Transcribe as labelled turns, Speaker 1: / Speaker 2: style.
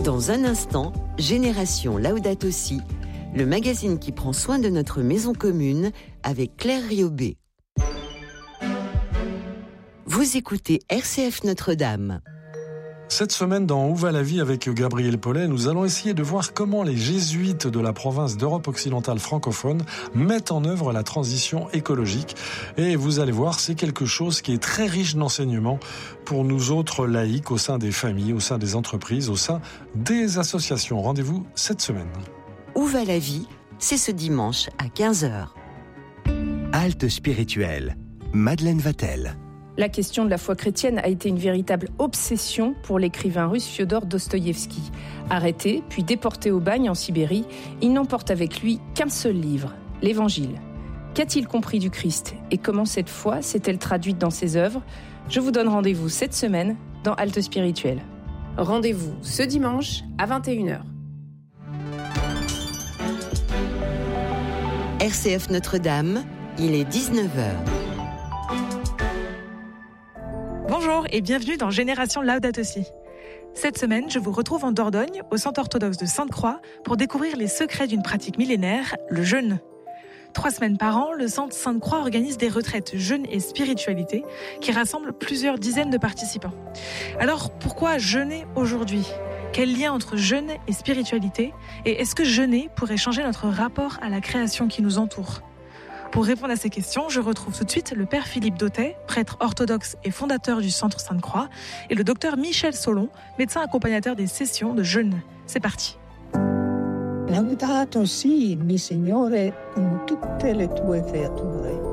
Speaker 1: Dans un instant, Génération Laudato Si, le magazine qui prend soin de notre maison commune avec Claire Riobé. Vous écoutez RCF Notre-Dame.
Speaker 2: Cette semaine, dans Où va la vie avec Gabriel Paulet, nous allons essayer de voir comment les jésuites de la province d'Europe occidentale francophone mettent en œuvre la transition écologique. Et vous allez voir, c'est quelque chose qui est très riche d'enseignements pour nous autres laïcs au sein des familles, au sein des entreprises, au sein des associations. Rendez-vous cette semaine.
Speaker 1: Où va la vie ? C'est ce dimanche à 15h.
Speaker 3: Halte spirituelle. Madeleine Vatel.
Speaker 4: La question de la foi chrétienne a été une véritable obsession pour l'écrivain russe Fiodor Dostoïevski. Arrêté, puis déporté au bagne en Sibérie, il n'emporte avec lui qu'un seul livre, l'Évangile. Qu'a-t-il compris du Christ et comment cette foi s'est-elle traduite dans ses œuvres ? Je vous donne rendez-vous cette semaine dans Halte spirituelle.
Speaker 5: Rendez-vous ce dimanche à 21h.
Speaker 1: RCF Notre-Dame, il est 19h.
Speaker 6: Bonjour et bienvenue dans Génération Laudato Si. Cette semaine, je vous retrouve en Dordogne, au centre orthodoxe de Sainte-Croix, pour découvrir les secrets d'une pratique millénaire, le jeûne. 3 semaines par an, le centre Sainte-Croix organise des retraites jeûne et spiritualité qui rassemblent plusieurs dizaines de participants. Alors, pourquoi jeûner aujourd'hui ? Quel lien entre jeûne et spiritualité ? Et est-ce que jeûner pourrait changer notre rapport à la création qui nous entoure ? Pour répondre à ces questions, je retrouve tout de suite le père Philippe Dautet, prêtre orthodoxe et fondateur du Centre Sainte-Croix, et le docteur Michel Solon, médecin accompagnateur des sessions de jeûne. C'est parti.
Speaker 7: Laudato si, mi Signore, con tutte le tue creature.